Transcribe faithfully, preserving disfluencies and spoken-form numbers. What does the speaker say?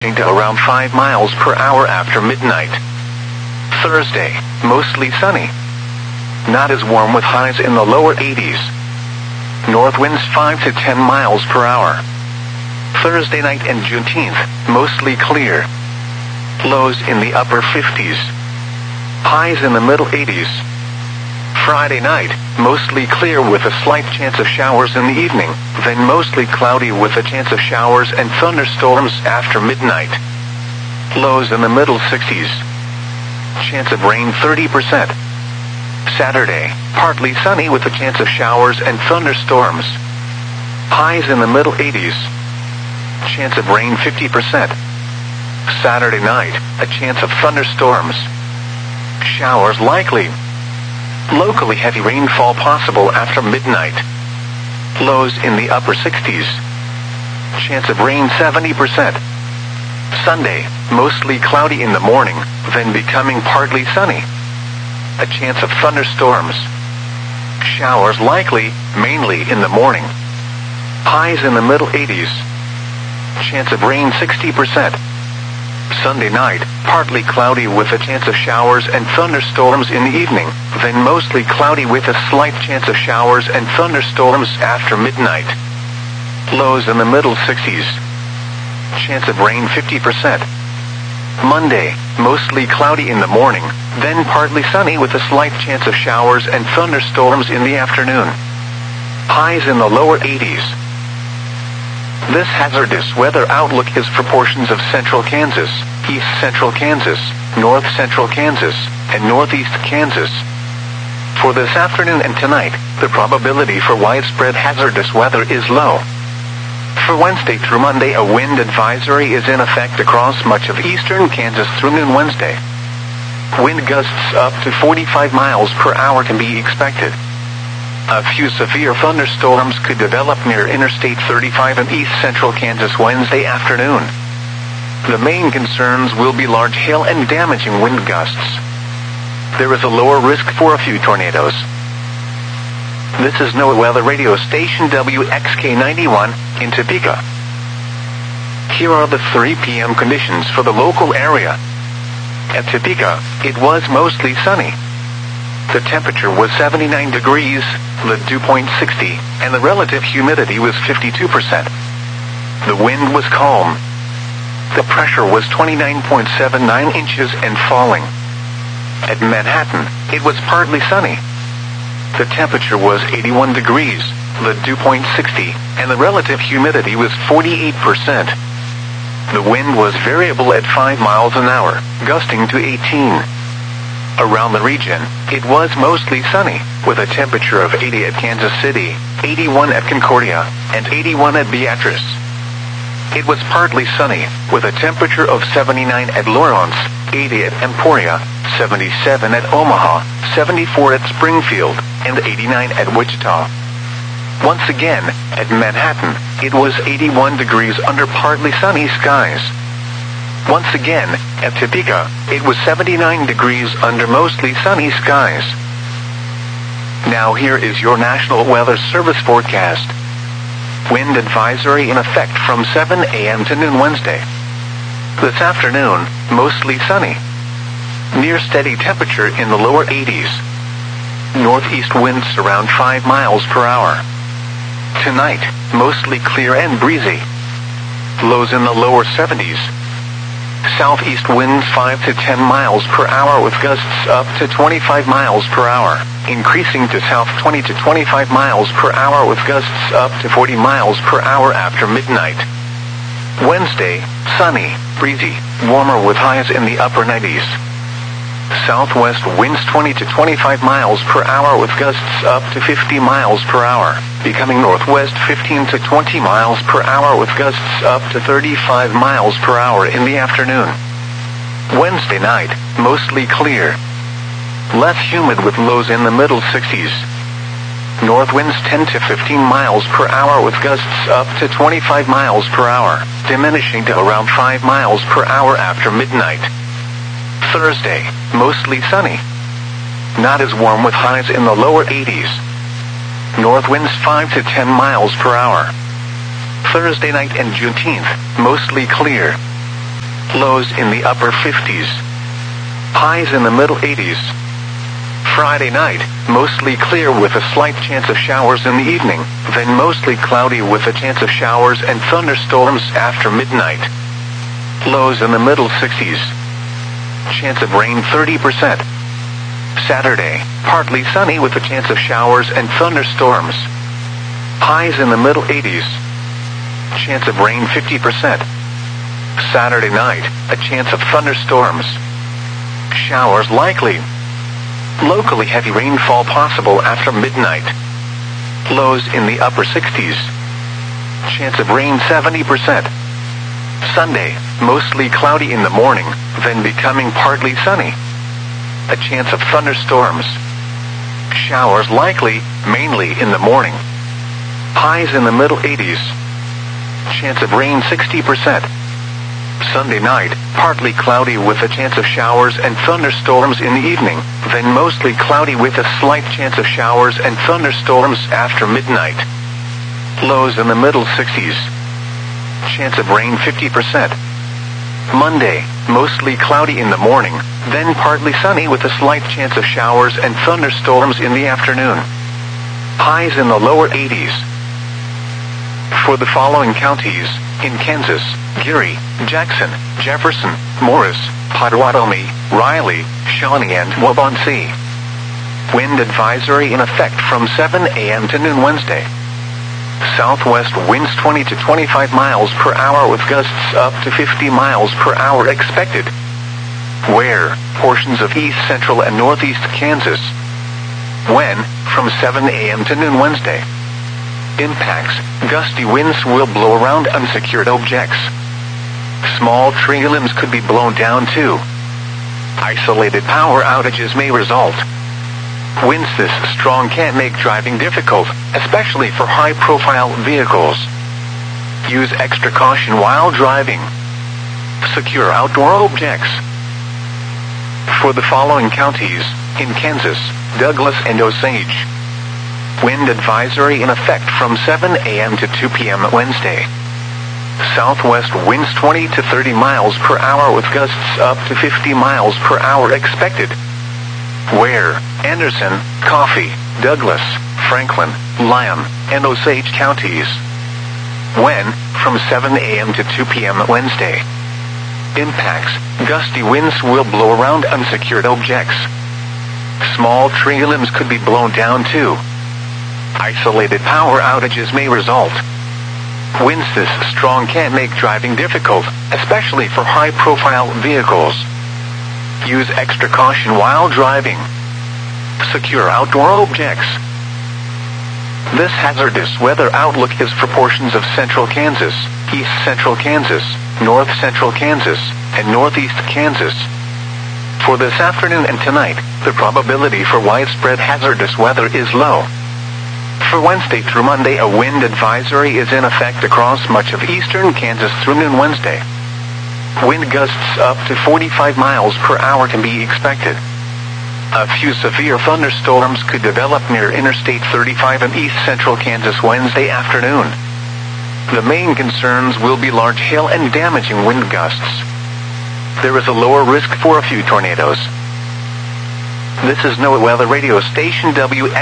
to around five miles per hour after midnight. Thursday, mostly sunny. Not as warm with highs in the lower eighties. North winds five to ten miles per hour. Thursday night and Juneteenth, mostly clear. Lows in the upper fifties. Highs in the middle eighties. Friday night, mostly clear with a slight chance of showers in the evening, then mostly cloudy with a chance of showers and thunderstorms after midnight. Lows in the middle sixties. Chance of rain thirty percent. Saturday, partly sunny with a chance of showers and thunderstorms. Highs in the middle eighties. Chance of rain fifty percent. Saturday night, a chance of thunderstorms. Showers likely. Locally heavy rainfall possible after midnight. Lows in the upper sixties. Chance of rain seventy percent. Sunday, mostly cloudy in the morning, then becoming partly sunny. A chance of thunderstorms. Showers likely, mainly in the morning. Highs in the middle eighties. Chance of rain sixty percent. Sunday night, partly cloudy with a chance of showers and thunderstorms in the evening, then mostly cloudy with a slight chance of showers and thunderstorms after midnight. Lows in the middle sixties. Chance of rain fifty percent. Monday, mostly cloudy in the morning, then partly sunny with a slight chance of showers and thunderstorms in the afternoon. Highs in the lower eighties. This hazardous weather outlook is for portions of central Kansas, east central Kansas, north central Kansas, and northeast Kansas. For this afternoon and tonight, the probability for widespread hazardous weather is low. For Wednesday through Monday, a wind advisory is in effect across much of eastern Kansas through noon Wednesday. Wind gusts up to forty-five miles per hour can be expected. A few severe thunderstorms could develop near Interstate thirty-five in east central Kansas Wednesday afternoon. The main concerns will be large hail and damaging wind gusts. There is a lower risk for a few tornadoes. This is NOAA Weather Radio Station W X K ninety-one in Topeka. Here are the three p m conditions for the local area. At Topeka, it was mostly sunny. The temperature was seventy-nine degrees, the dew point sixty, and the relative humidity was fifty-two percent. The wind was calm. The pressure was twenty-nine point seven nine inches and falling. At Manhattan, it was partly sunny. The temperature was eighty-one degrees, the dew point sixty, and the relative humidity was forty-eight percent. The wind was variable at five miles an hour, gusting to eighteen. Around the region, it was mostly sunny, with a temperature of eighty at Kansas City, eighty-one at Concordia, and eighty-one at Beatrice. It was partly sunny, with a temperature of seventy-nine at Lawrence, eighty at Emporia, seventy-seven at Omaha, seventy-four at Springfield, and eighty-nine at Wichita. Once again, at Manhattan, it was eighty-one degrees under partly sunny skies. Once again, at Topeka, it was seventy-nine degrees under mostly sunny skies. Now here is your National Weather Service forecast. Wind advisory in effect from seven a m to noon Wednesday. This afternoon, mostly sunny. Near steady temperature in the lower eighties. Northeast winds around five miles per hour. Tonight, mostly clear and breezy. Lows in the lower seventies. Southeast winds five to ten miles per hour with gusts up to twenty-five miles per hour, increasing to south twenty to twenty-five miles per hour with gusts up to forty miles per hour after midnight. Wednesday, sunny, breezy, warmer with highs in the upper nineties. Southwest winds twenty to twenty-five miles per hour with gusts up to fifty miles per hour, becoming northwest fifteen to twenty miles per hour with gusts up to thirty-five miles per hour in the afternoon. Wednesday night, mostly clear. Less humid with lows in the middle sixties. North winds ten to fifteen miles per hour with gusts up to twenty-five miles per hour, diminishing to around five miles per hour after midnight. Thursday, mostly sunny. Not as warm with highs in the lower eighties. North winds five to ten miles per hour. Thursday night and Juneteenth, mostly clear. Lows in the upper fifties. Highs in the middle eighties. Friday night, mostly clear with a slight chance of showers in the evening, then mostly cloudy with a chance of showers and thunderstorms after midnight. Lows in the middle sixties. Chance of rain thirty percent. Saturday, partly sunny with a chance of showers and thunderstorms. Highs in the middle eighties. Chance of rain fifty percent. Saturday night, a chance of thunderstorms. Showers likely. Locally heavy rainfall possible after midnight. Lows in the upper sixties. Chance of rain seventy percent. Sunday, mostly cloudy in the morning, then becoming partly sunny. A chance of thunderstorms. Showers likely, mainly in the morning. Highs in the middle eighties. Chance of rain sixty percent. Sunday night, partly cloudy with a chance of showers and thunderstorms in the evening, then mostly cloudy with a slight chance of showers and thunderstorms after midnight. Lows in the middle sixties. Chance of rain fifty percent. Monday, mostly cloudy in the morning, then partly sunny with a slight chance of showers and thunderstorms in the afternoon. Highs in the lower eighties. For the following counties, in Kansas, Geary, Jackson, Jefferson, Morris, Pottawatomie, Riley, Shawnee, and Waubonsee. Wind advisory in effect from seven a.m. to noon Wednesday. Southwest winds twenty to twenty-five miles per hour with gusts up to fifty miles per hour expected. Where, portions of east central and northeast Kansas. When, from seven a.m. to noon Wednesday. Impacts, gusty winds will blow around unsecured objects. Small tree limbs could be blown down too. Isolated power outages may result. Winds this strong can make driving difficult, especially for high-profile vehicles. Use extra caution while driving. Secure outdoor objects. For the following counties, in Kansas, Douglas and Osage. Wind advisory in effect from seven a.m. to two p.m. Wednesday. Southwest winds twenty to thirty miles per hour with gusts up to fifty miles per hour expected. Where, Anderson, Coffee, Douglas, Franklin, Lyon, and Osage counties. When, from seven a.m. to two p.m. Wednesday. Impacts, gusty winds will blow around unsecured objects. Small tree limbs could be blown down too. Isolated power outages may result. Winds this strong can make driving difficult, especially for high-profile vehicles. Use extra caution while driving. Secure outdoor objects. This hazardous weather outlook is for portions of central Kansas, east central Kansas, north central Kansas, and northeast Kansas. For this afternoon and tonight, the probability for widespread hazardous weather is low. For Wednesday through Monday, a wind advisory is in effect across much of eastern Kansas through noon Wednesday. Wind gusts up to forty-five miles per hour can be expected. A few severe thunderstorms could develop near Interstate thirty-five in east central Kansas Wednesday afternoon. The main concerns will be large hail and damaging wind gusts. There is a lower risk for a few tornadoes. This is NOAA Weather Radio Station W